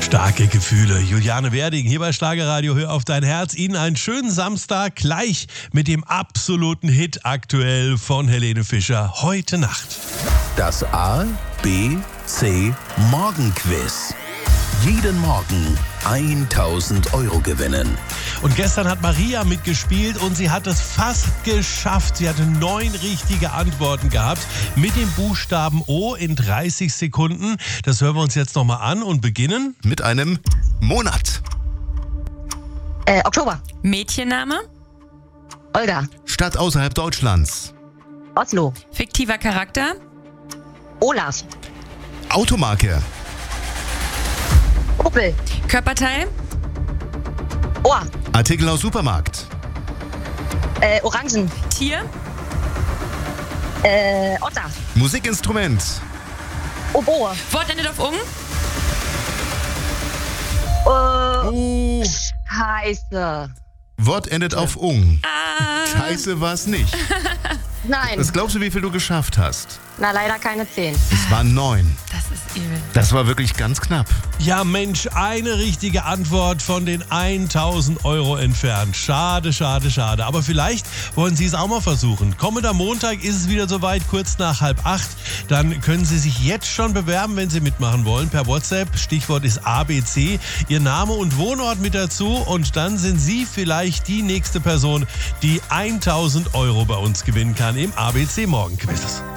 Starke Gefühle. Juliane Werding hier bei Schlagerradio. Hör auf dein Herz. Ihnen einen schönen Samstag gleich mit dem absoluten Hit aktuell von Helene Fischer. Heute Nacht. Das A, B, C Morgenquiz. Jeden Morgen 1000 Euro gewinnen. Und gestern hat Maria mitgespielt und sie hat es fast geschafft. Sie hatte 9 richtige Antworten gehabt mit dem Buchstaben O in 30 Sekunden. Das hören wir uns jetzt nochmal an und beginnen mit einem Monat. Oktober. Mädchenname? Olga. Stadt außerhalb Deutschlands. Oslo. Fiktiver Charakter? Olaf. Automarke. Opel. Körperteil? Ohr. Artikel aus Supermarkt. Orangen. Tier? Otter. Musikinstrument. Oboe. Wort endet auf ung? Oh. Scheiße. Wort endet auf ung. Ah. Scheiße war's nicht. Nein. Was glaubst du, wie viel du geschafft hast? Na, leider keine 10. Es waren 9. Das ist übel. Das war wirklich ganz knapp. Ja Mensch, eine richtige Antwort von den 1000 Euro entfernt. Schade, schade, schade. Aber vielleicht wollen Sie es auch mal versuchen. Kommender Montag ist es wieder soweit, kurz nach 7:30. Dann können Sie sich jetzt schon bewerben, wenn Sie mitmachen wollen. Per WhatsApp, Stichwort ist ABC, Ihr Name und Wohnort mit dazu. Und dann sind Sie vielleicht die nächste Person, die 1000 Euro bei uns gewinnen kann im ABC Morgenquiz.